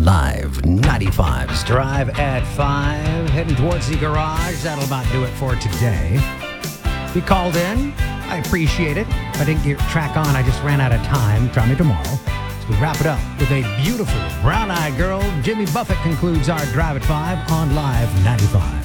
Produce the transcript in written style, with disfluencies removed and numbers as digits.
Live 95's Drive at 5, heading towards the garage. That'll about do it for today. You called in. I appreciate it. If I didn't get track on, I just ran out of time. Try me tomorrow. So we wrap it up with a beautiful brown-eyed girl. Jimmy Buffett concludes our Drive at 5 on Live 95.